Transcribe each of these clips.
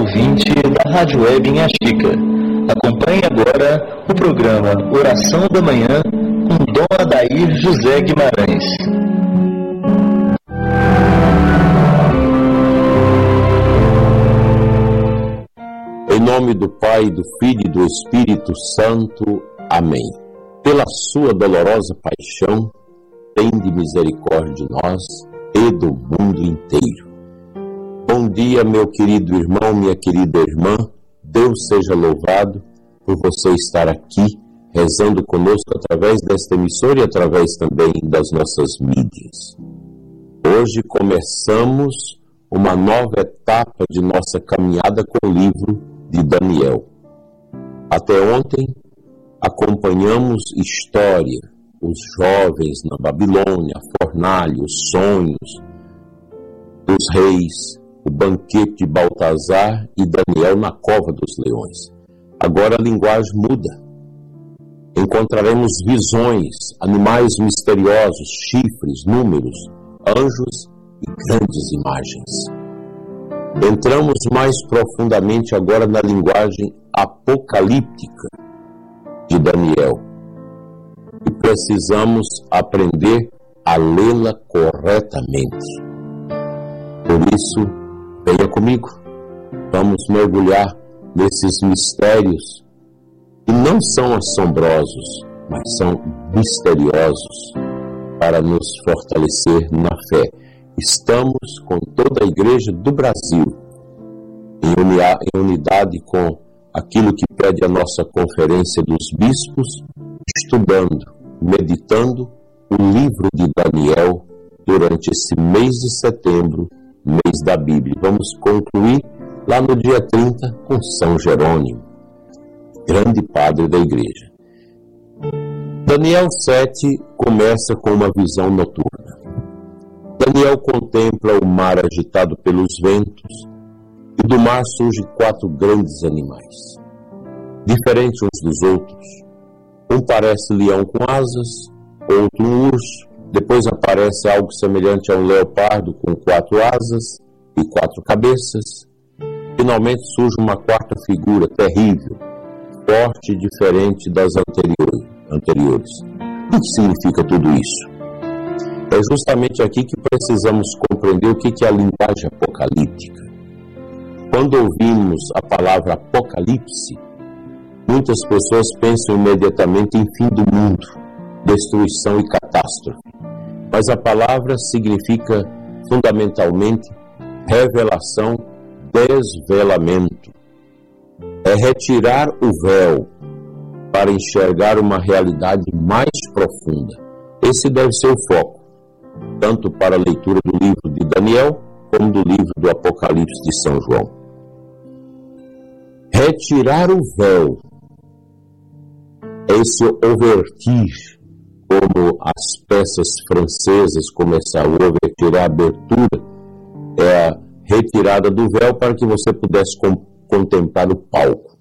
ouvinte da Rádio Web em Axica. Acompanhe agora o programa Oração da Manhã com Dom Adair José Guimarães. Em nome do Pai, do Filho e do Espírito Santo. Amém. Pela sua dolorosa paixão, tende misericórdia de nós e do mundo inteiro. Bom dia, meu querido irmão, minha querida irmã. Deus seja louvado por você estar aqui, rezando conosco através desta emissora e através também das nossas mídias. Hoje começamos uma nova etapa de nossa caminhada com o livro de Daniel. Até ontem acompanhamos história, os jovens na Babilônia, a fornalha, os sonhos dos reis, o banquete de Baltazar e Daniel na cova dos leões. Agora a linguagem muda. Encontraremos visões, animais misteriosos, chifres, números, anjos e grandes imagens. Entramos mais profundamente agora na linguagem apocalíptica de Daniel e precisamos aprender a lê-la corretamente. Por isso, venha comigo, vamos mergulhar nesses mistérios que não são assombrosos, mas são misteriosos para nos fortalecer na fé. Estamos com toda a Igreja do Brasil em unidade com aquilo que pede a nossa Conferência dos Bispos, estudando, meditando o livro de Daniel durante esse mês de setembro, mês da Bíblia. Vamos concluir lá no dia 30 com São Jerônimo, grande padre da Igreja. Daniel 7 começa com uma visão noturna. Daniel contempla o mar agitado pelos ventos e do mar surgem 4 grandes animais, diferentes uns dos outros. Um parece leão com asas, outro um urso, depois aparece algo semelhante a um leopardo com 4 asas e 4 cabeças. Finalmente surge uma 4ª figura terrível, forte e diferente das anteriores. O que significa tudo isso? É justamente aqui que precisamos compreender o que é a linguagem apocalíptica. Quando ouvimos a palavra apocalipse, muitas pessoas pensam imediatamente em fim do mundo, destruição e catástrofe. Mas a palavra significa fundamentalmente revelação, desvelamento. É retirar o véu para enxergar uma realidade mais profunda. Esse deve ser o foco, tanto para a leitura do livro de Daniel, como do livro do Apocalipse de São João. Retirar o véu, esse overtir, como as peças francesas começaram a overtir, a abertura, é a retirada do véu para que você pudesse contemplar o palco.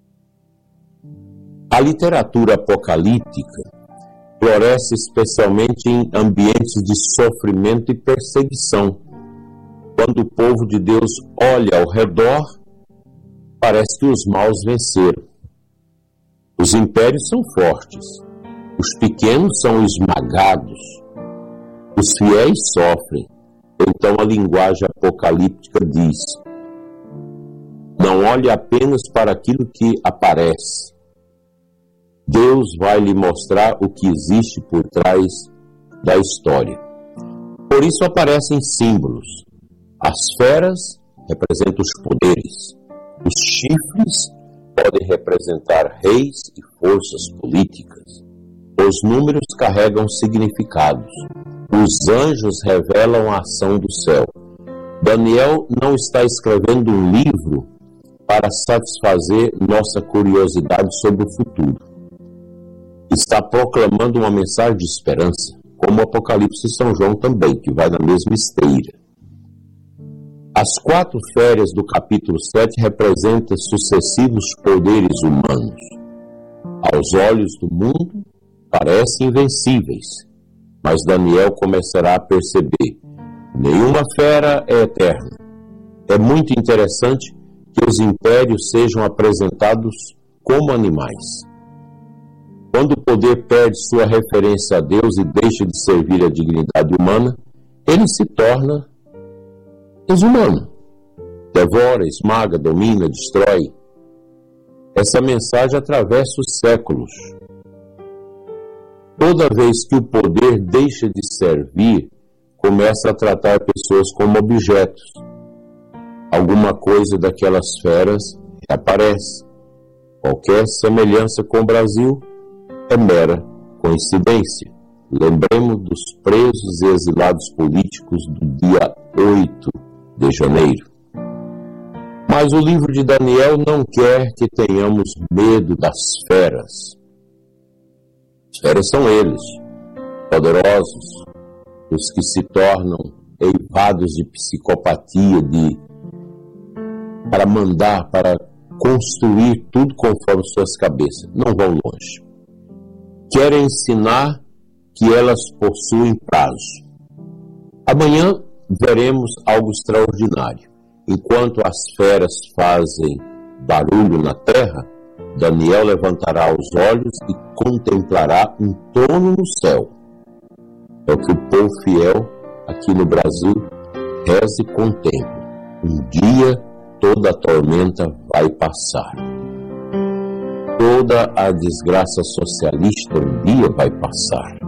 A literatura apocalíptica floresce especialmente em ambientes de sofrimento e perseguição. Quando o povo de Deus olha ao redor, parece que os maus venceram. Os impérios são fortes, os pequenos são esmagados, os fiéis sofrem. Então a linguagem apocalíptica diz: não olhe apenas para aquilo que aparece. Deus vai lhe mostrar o que existe por trás da história. Por isso aparecem símbolos. As feras representam os poderes. Os chifres podem representar reis e forças políticas. Os números carregam significados. Os anjos revelam a ação do céu. Daniel não está escrevendo um livro para satisfazer nossa curiosidade sobre o futuro. Está proclamando uma mensagem de esperança, como o Apocalipse de São João também, que vai na mesma esteira. As 4 feras do capítulo 7 representam sucessivos poderes humanos. Aos olhos do mundo, parecem invencíveis, mas Daniel começará a perceber: nenhuma fera é eterna. É muito interessante que os impérios sejam apresentados como animais. Quando o poder perde sua referência a Deus e deixa de servir a dignidade humana, ele se torna desumano. Devora, esmaga, domina, destrói. Essa mensagem atravessa os séculos. Toda vez que o poder deixa de servir, começa a tratar pessoas como objetos. Alguma coisa daquelas feras aparece. Qualquer semelhança com o Brasil é mera coincidência. Lembremos dos presos e exilados políticos do dia 8 de janeiro. Mas o livro de Daniel não quer que tenhamos medo das feras. As feras são eles, poderosos, os que se tornam eivados de psicopatia, para mandar, para construir tudo conforme suas cabeças. Não vão longe. Querem ensinar que elas possuem prazo. Amanhã veremos algo extraordinário. Enquanto as feras fazem barulho na terra, Daniel levantará os olhos e contemplará um trono no céu. É o que o povo fiel aqui no Brasil reza e contempla. Um dia toda a tormenta vai passar. Toda a desgraça socialista um dia vai passar.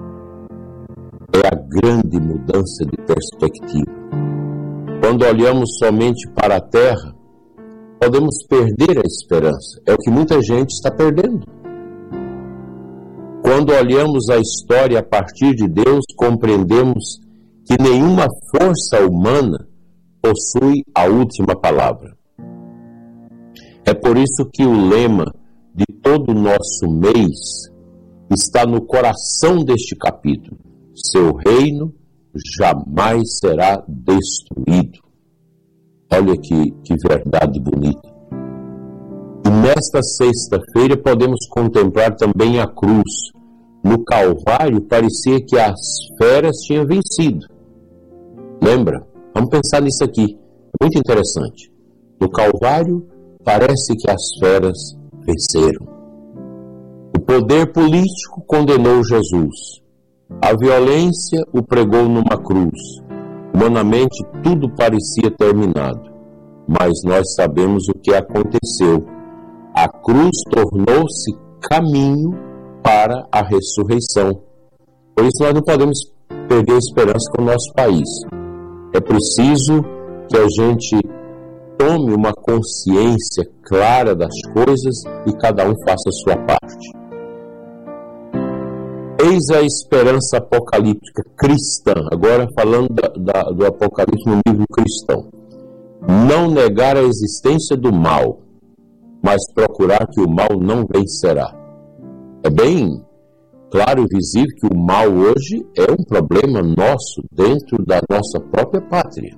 É a grande mudança de perspectiva. Quando olhamos somente para a terra, podemos perder a esperança. É o que muita gente está perdendo. Quando olhamos a história a partir de Deus, compreendemos que nenhuma força humana possui a última palavra. É por isso que o lema de todo o nosso mês está no coração deste capítulo. Seu reino jamais será destruído. Olha que verdade bonita. E nesta sexta-feira podemos contemplar também a cruz. No Calvário parecia que as feras tinham vencido. Lembra? Vamos pensar nisso aqui. É muito interessante. No Calvário parece que as feras venceram. O poder político condenou Jesus. A violência o pregou numa cruz. Humanamente tudo parecia terminado. Mas nós sabemos o que aconteceu. A cruz tornou-se caminho para a ressurreição. Por isso nós não podemos perder a esperança com o nosso país. É preciso que a gente tome uma consciência clara das coisas e cada um faça a sua parte. Eis a esperança apocalíptica cristã, agora falando do Apocalipse no livro cristão. Não negar a existência do mal, mas procurar que o mal não vencerá. É bem claro e visível que o mal hoje é um problema nosso dentro da nossa própria pátria.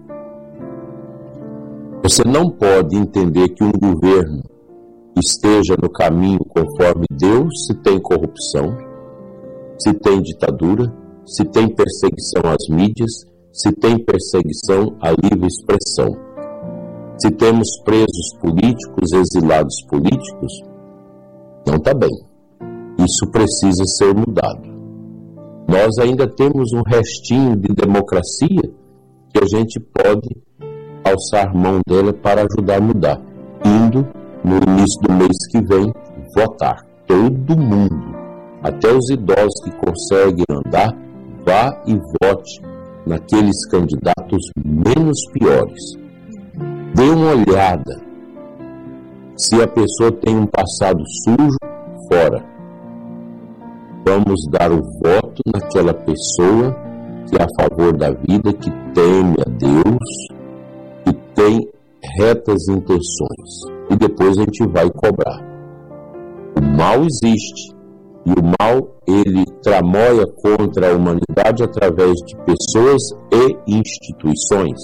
Você não pode entender que um governo esteja no caminho conforme Deus se tem corrupção, se tem ditadura, se tem perseguição às mídias, se tem perseguição à livre expressão. Se temos presos políticos, exilados políticos, não está bem. Isso precisa ser mudado. Nós ainda temos um restinho de democracia que a gente pode alçar mão dela para ajudar a mudar. Indo, no início do mês que vem, votar. Todo mundo, até os idosos que conseguem andar, vá e vote naqueles candidatos menos piores. Dê uma olhada. Se a pessoa tem um passado sujo, fora. Vamos dar o voto naquela pessoa que é a favor da vida, que teme a Deus, que tem retas intenções. E depois a gente vai cobrar. O mal existe. E o mal, ele tramoia contra a humanidade através de pessoas e instituições.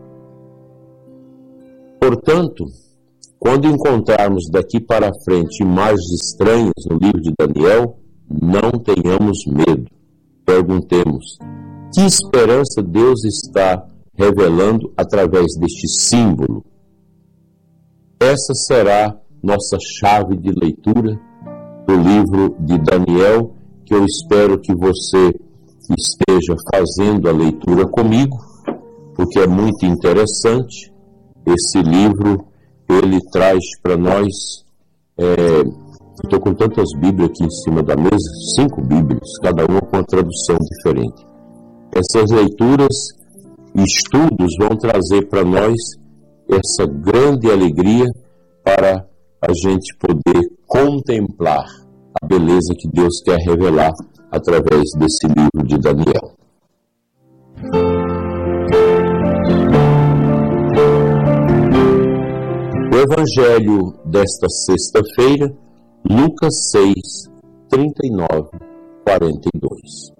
Portanto, quando encontrarmos daqui para frente imagens estranhas no livro de Daniel, não tenhamos medo. Perguntemos, que esperança Deus está revelando através deste símbolo? Essa será nossa chave de leitura do livro de Daniel, que eu espero que você esteja fazendo a leitura comigo, porque é muito interessante. Esse livro, ele traz para nós, estou com tantas Bíblias aqui em cima da mesa, 5 Bíblias, cada uma com uma tradução diferente. Essas leituras e estudos vão trazer para nós essa grande alegria para a gente poder contemplar a beleza que Deus quer revelar através desse livro de Daniel. O Evangelho desta sexta-feira, Lucas 6, 39, 42.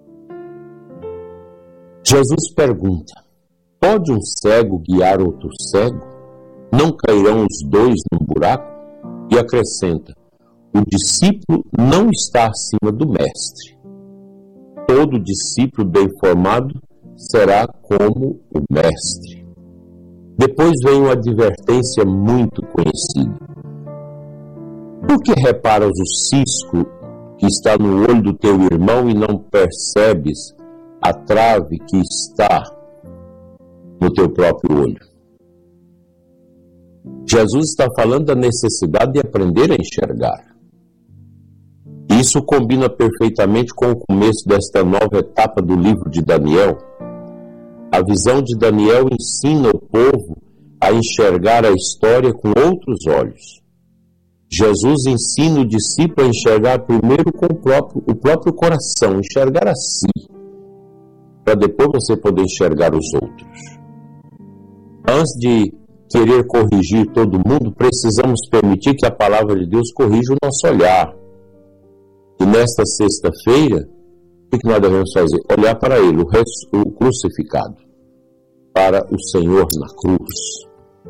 Jesus pergunta: pode um cego guiar outro cego? Não cairão os dois num buraco? E acrescenta: o discípulo não está acima do mestre. Todo discípulo bem formado será como o mestre. Depois vem uma advertência muito conhecida. Por que reparas o cisco que está no olho do teu irmão e não percebes a trave que está no teu próprio olho? Jesus está falando da necessidade de aprender a enxergar. Isso combina perfeitamente com o começo desta nova etapa do livro de Daniel. A visão de Daniel ensina o povo a enxergar a história com outros olhos. Jesus ensina o discípulo a enxergar primeiro com o próprio coração, enxergar a si, para depois você poder enxergar os outros. Antes de querer corrigir todo mundo, precisamos permitir que a palavra de Deus corrija o nosso olhar. E nesta sexta-feira, o que nós devemos fazer? Olhar para ele, o crucificado, para o Senhor na cruz.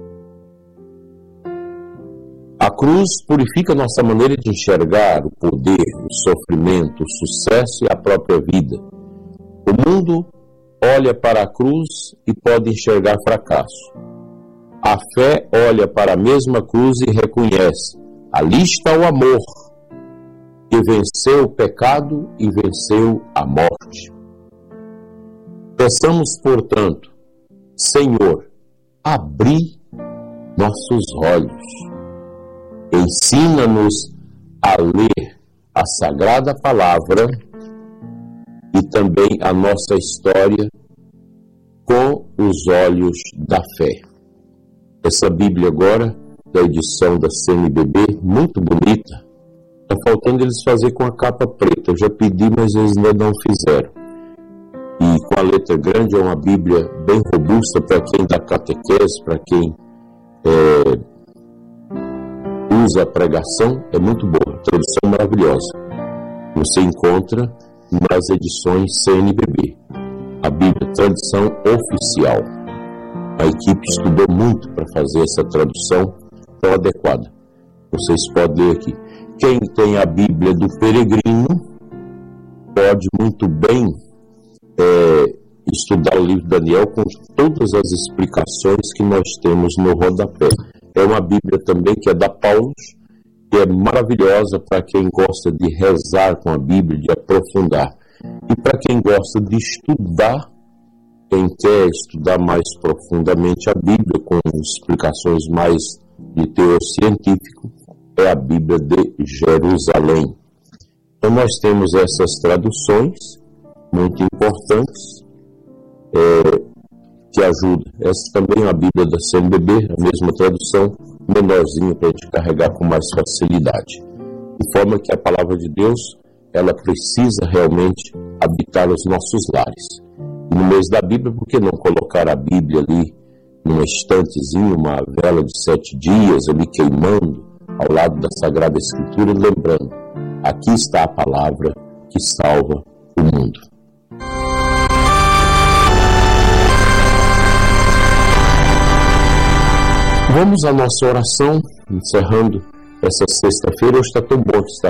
A cruz purifica nossa maneira de enxergar o poder, o sofrimento, o sucesso e a própria vida. O mundo olha para a cruz e pode enxergar fracasso. A fé olha para a mesma cruz e reconhece: ali está o amor, que venceu o pecado e venceu a morte. Peçamos, portanto: Senhor, abri nossos olhos. Ensina-nos a ler a Sagrada Palavra e também a nossa história com os olhos da fé. Essa Bíblia agora, da edição da CNBB, muito bonita. Está faltando eles fazer com a capa preta. Eu já pedi, mas eles ainda não fizeram. E com a letra grande é uma Bíblia bem robusta para quem dá catequese, para quem usa a pregação. É muito boa, tradução maravilhosa. Você encontra nas edições CNBB. A Bíblia, tradução oficial. A equipe estudou muito para fazer essa tradução tão adequada. Vocês podem ler aqui. Quem tem a Bíblia do Peregrino pode muito bem estudar o livro de Daniel com todas as explicações que nós temos no rodapé. É uma Bíblia também que é da Paulus, que é maravilhosa para quem gosta de rezar com a Bíblia, de aprofundar. E para quem gosta de estudar, quem quer estudar mais profundamente a Bíblia, com explicações mais de teor científico, é a Bíblia de Jerusalém. Então nós temos essas traduções muito importantes que ajudam. Essa também é a Bíblia da CNBB, a mesma tradução, menorzinha para a gente carregar com mais facilidade. De forma que a palavra de Deus, ela precisa realmente habitar os nossos lares. E no mês da Bíblia, por que não colocar a Bíblia ali numa estantezinha, uma vela de 7 dias ali queimando ao lado da Sagrada Escritura, lembrando: aqui está a palavra que salva o mundo. Vamos à nossa oração, encerrando essa sexta-feira. Hoje está tão bom que está